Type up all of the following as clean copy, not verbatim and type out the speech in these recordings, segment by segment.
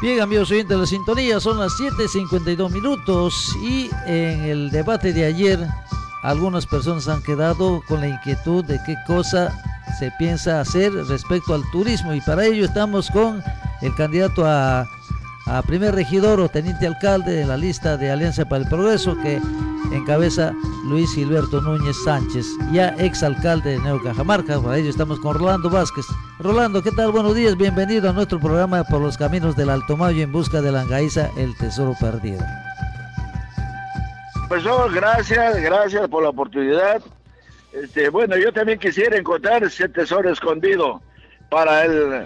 Bien, amigos oyentes de la sintonía, son las 7:52 y en el debate de ayer algunas personas han quedado con la inquietud de qué cosa se piensa hacer respecto al turismo, y para ello estamos con el candidato a primer regidor o teniente alcalde de la lista de Alianza para el Progreso, que encabeza Luis Gilberto Núñez Sánchez, ya exalcalde de Nueva Cajamarca. Para ello estamos con Rolando Vázquez. Rolando, ¿qué tal? Buenos días, bienvenido a nuestro programa Por los Caminos del Alto Mayo en busca de la Angaiza, el tesoro perdido. Profesor, gracias por la oportunidad. Bueno, yo también quisiera encontrar ese tesoro escondido para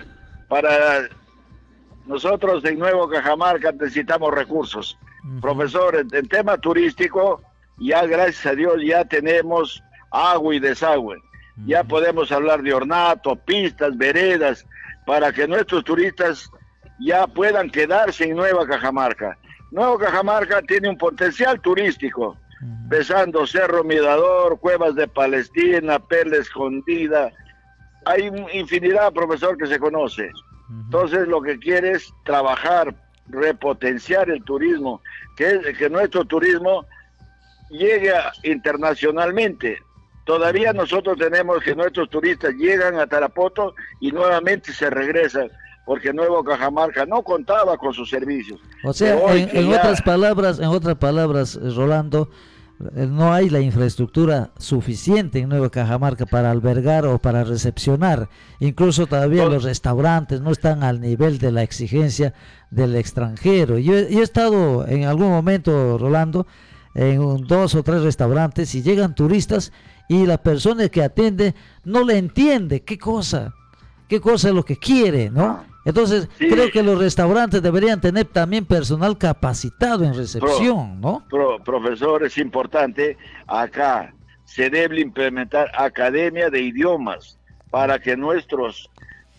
nosotros en Nuevo Cajamarca. Necesitamos recursos. Profesor, en tema turístico, ya gracias a Dios ya tenemos agua y desagüe. Ya podemos hablar de ornato, pistas, veredas, para que nuestros turistas ya puedan quedarse en Nueva Cajamarca. Nueva Cajamarca tiene un potencial turístico, empezando Cerro Mirador, Cuevas de Palestina, Perla Escondida. Hay infinidad, profesor, que se conoce. Entonces lo que quiere es trabajar, repotenciar el turismo, que nuestro turismo llegue internacionalmente. Todavía nosotros tenemos que nuestros turistas llegan a Tarapoto y nuevamente se regresan, porque Nuevo Cajamarca no contaba con sus servicios. O sea, en otras palabras, Rolando, no hay la infraestructura suficiente en Nueva Cajamarca para albergar o para recepcionar. Incluso todavía los restaurantes no están al nivel de la exigencia del extranjero. Yo he estado en algún momento, Rolando, en 2 o 3 restaurantes, y llegan turistas y la persona que atiende no le entiende qué cosa es lo que quiere, ¿no? Entonces, sí, creo que los restaurantes deberían tener también personal capacitado en recepción, ¿no? Profesor, es importante, acá se debe implementar academia de idiomas para que nuestros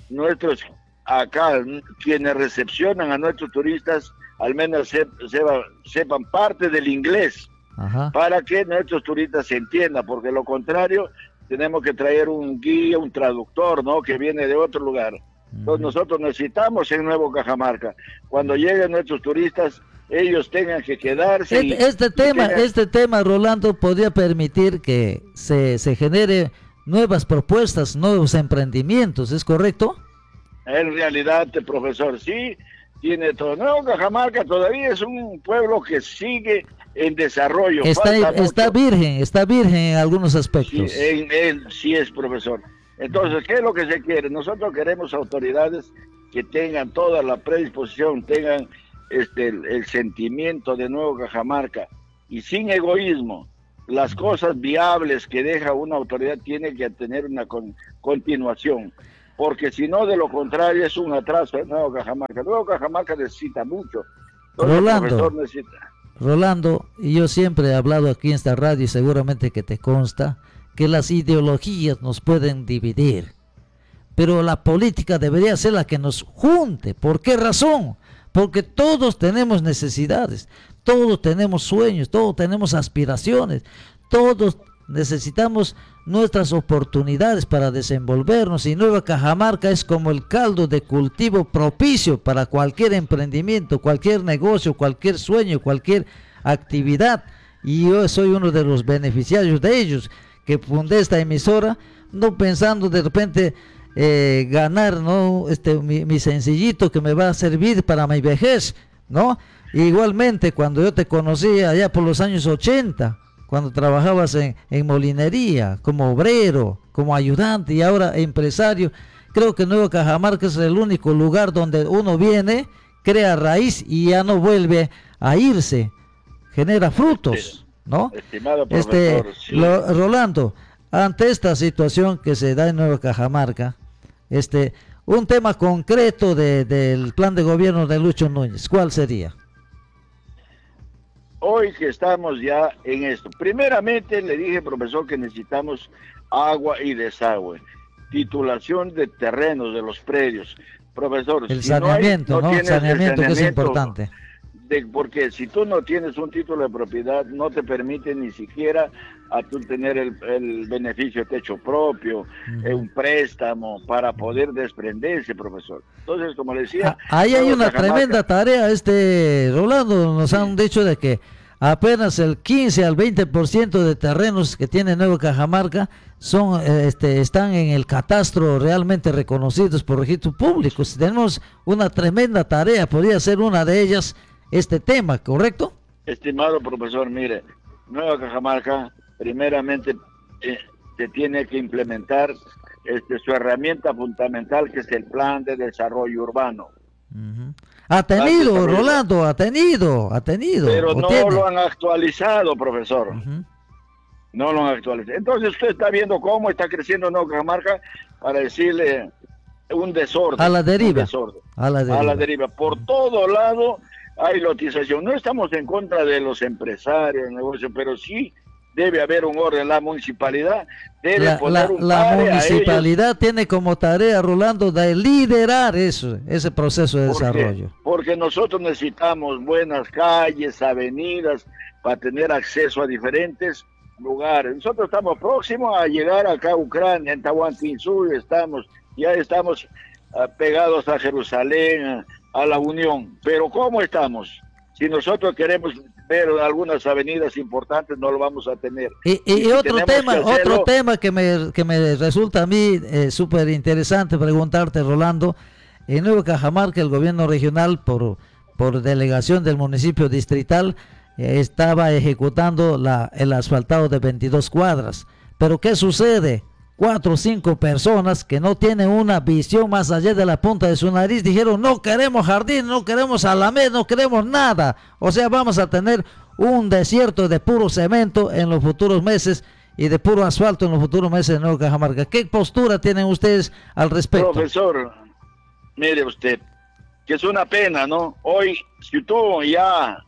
acá, quienes recepcionan a nuestros turistas, al menos sepan parte del inglés. Ajá. Para que nuestros turistas se entiendan, porque lo contrario, tenemos que traer un guía, un traductor, ¿no?, que viene de otro lugar. Entonces nosotros necesitamos en Nuevo Cajamarca, cuando lleguen nuestros turistas, ellos tengan que quedarse. Este tema, Rolando, podría permitir que se genere nuevas propuestas, nuevos emprendimientos, ¿es correcto? En realidad, profesor, sí, tiene todo. Nuevo Cajamarca todavía es un pueblo que sigue en desarrollo. Está virgen en algunos aspectos. Sí, sí es, profesor. Entonces, ¿qué es lo que se quiere? Nosotros queremos autoridades que tengan toda la predisposición, tengan el sentimiento de Nuevo Cajamarca, y sin egoísmo. Las cosas viables que deja una autoridad tiene que tener una continuación, porque si no, de lo contrario, es un atraso en Nuevo Cajamarca. Nuevo Cajamarca necesita mucho. Rolando, y yo siempre he hablado aquí en esta radio, y seguramente que te consta, que las ideologías nos pueden dividir, pero la política debería ser la que nos junte. ¿Por qué razón? Porque todos tenemos necesidades, todos tenemos sueños, todos tenemos aspiraciones, todos necesitamos nuestras oportunidades para desenvolvernos, y Nueva Cajamarca es como el caldo de cultivo propicio para cualquier emprendimiento, cualquier negocio, cualquier sueño, cualquier actividad, y yo soy uno de los beneficiarios de ellos, que fundé esta emisora no pensando de repente ganar, ¿no?, mi sencillito que me va a servir para mi vejez, ¿no? Igualmente, cuando yo te conocí allá por los años 80, cuando trabajabas en molinería, como obrero, como ayudante y ahora empresario, creo que Nueva Cajamarca es el único lugar donde uno viene, crea raíz y ya no vuelve a irse, genera frutos, ¿no? Estimado profesor, sí. Rolando, ante esta situación que se da en Nueva Cajamarca, un tema concreto del plan de gobierno de Lucho Núñez, ¿cuál sería? Hoy que estamos ya en esto, primeramente le dije, profesor, que necesitamos agua y desagüe, titulación de terrenos de los predios. Profesor, el saneamiento, ¿no? Saneamiento, que es importante. porque si tú no tienes un título de propiedad, no te permite ni siquiera a tú tener el beneficio de techo propio, un préstamo para poder desprenderse, profesor. Entonces, como le decía... Ahí hay una tremenda tarea, Rolando, nos han dicho de que apenas el 15 al 20% de terrenos que tiene Nueva Cajamarca son, están en el catastro realmente reconocidos por registros públicos. Tenemos una tremenda tarea, podría ser una de ellas este tema, ¿correcto? Estimado profesor, mire, Nueva Cajamarca primeramente se tiene que implementar su herramienta fundamental, que es el plan de desarrollo urbano. Ha tenido, Rolando, ha tenido. Pero no lo han actualizado, profesor. No lo han actualizado. Entonces usted está viendo cómo está creciendo Nueva Cajamarca, para decirle un desorden. A la deriva. A la deriva. Por todo lado hay lotización. No estamos en contra de los empresarios, negocios, pero sí debe haber un orden. La municipalidad debe poner un la municipalidad tiene como tarea, Rolando, de liderar ese proceso de desarrollo. Porque nosotros necesitamos buenas calles, avenidas, para tener acceso a diferentes lugares. Nosotros estamos próximos a llegar acá a Ucrania, en Tahuantinsuyo ya estamos pegados a Jerusalén, a la Unión. Pero ¿cómo estamos? Si nosotros queremos ver algunas avenidas importantes, no lo vamos a tener. Y otro tema que me resulta a mí súper interesante preguntarte, Rolando. En Nueva Cajamarca, el gobierno regional, por delegación del municipio distrital, estaba ejecutando el asfaltado de 22 cuadras. Pero ¿qué sucede? 4 o 5 personas que no tienen una visión más allá de la punta de su nariz dijeron: no queremos jardín, no queremos alameda, no queremos nada. O sea, vamos a tener un desierto de puro cemento en los futuros meses y de puro asfalto en los futuros meses de Nueva Cajamarca. ¿Qué postura tienen ustedes al respecto? Profesor, mire usted, que es una pena, ¿no? Hoy, si tú ya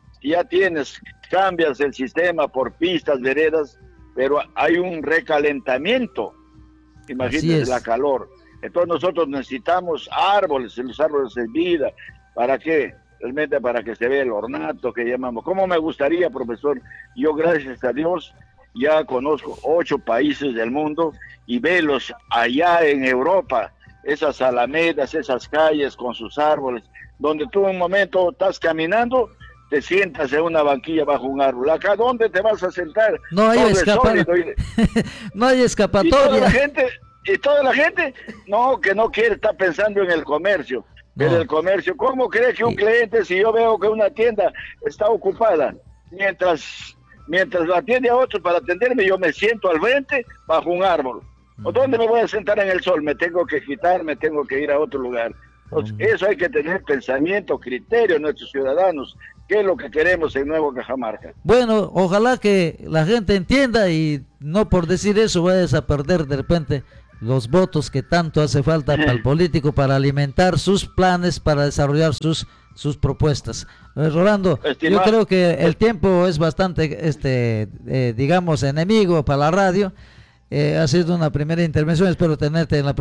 cambias el sistema por pistas, veredas, pero hay un recalentamiento. Imagínense la calor. Entonces nosotros necesitamos árboles, los árboles de vida. ¿Para qué? Realmente para que se vea el ornato que llamamos. ¿Cómo me gustaría, profesor? Yo, gracias a Dios, ya conozco 8 países del mundo y velos allá en Europa, esas alamedas, esas calles con sus árboles, donde tú en un momento estás caminando, te sientas en una banquilla bajo un árbol. Acá, ¿dónde te vas a sentar? No hay escapatoria. No hay escapatoria. Y toda la gente, no, que no quiere, está pensando en el comercio. Pero el comercio, ¿cómo cree que un cliente, si yo veo que una tienda está ocupada, mientras la atiende a otro para atenderme, yo me siento al frente bajo un árbol? ¿O dónde me voy a sentar en el sol? Me tengo que quitar, me tengo que ir a otro lugar. Entonces, eso hay que tener pensamiento, criterio en nuestros ciudadanos. ¿Qué es lo que queremos en Nueva Cajamarca? Bueno, ojalá que la gente entienda y no por decir eso vayas a perder de repente los votos que tanto hace falta para el político, para alimentar sus planes, para desarrollar sus propuestas. Rolando, yo creo que el tiempo es bastante, digamos, enemigo para la radio. Ha sido una primera intervención, espero tenerte en los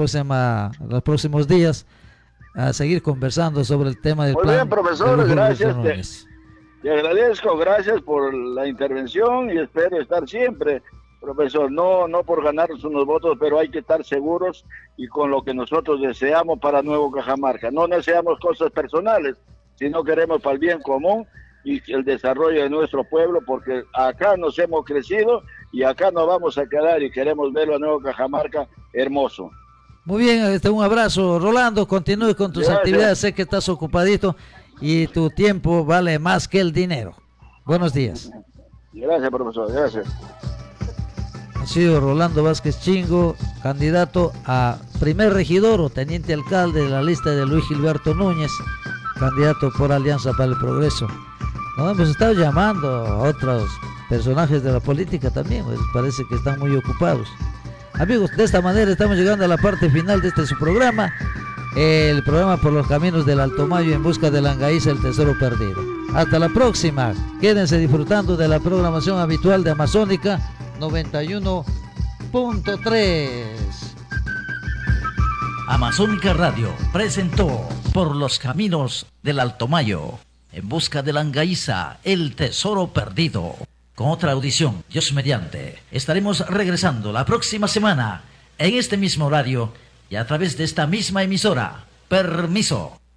próximos días a seguir conversando sobre el tema del plan. Muy bien, profesor, gracias. Te agradezco, gracias por la intervención y espero estar siempre, profesor, no por ganarnos unos votos, pero hay que estar seguros y con lo que nosotros deseamos para Nuevo Cajamarca. No deseamos cosas personales, sino queremos para el bien común y el desarrollo de nuestro pueblo, porque acá nos hemos crecido y acá nos vamos a quedar y queremos verlo a Nuevo Cajamarca hermoso. Muy bien, un abrazo, Rolando, continúe con tus actividades, sé que estás ocupadito y tu tiempo vale más que el dinero. Buenos días. Gracias, profesor, gracias. Ha sido Rolando Vázquez Chingo, candidato a primer regidor o teniente alcalde de la lista de Luis Gilberto Núñez, candidato por Alianza para el Progreso. Nos hemos estado llamando a otros personajes de la política también, pues parece que están muy ocupados. Amigos, de esta manera estamos llegando a la parte final de su programa, el programa Por los Caminos del Alto Mayo en busca de la Angaíza, el tesoro perdido. Hasta la próxima, quédense disfrutando de la programación habitual de Amazónica 91.3. Amazónica Radio presentó Por los Caminos del Alto Mayo. En busca de la Angaíza, el tesoro perdido. Con otra audición, Dios mediante, estaremos regresando la próxima semana en este mismo horario y a través de esta misma emisora. Permiso.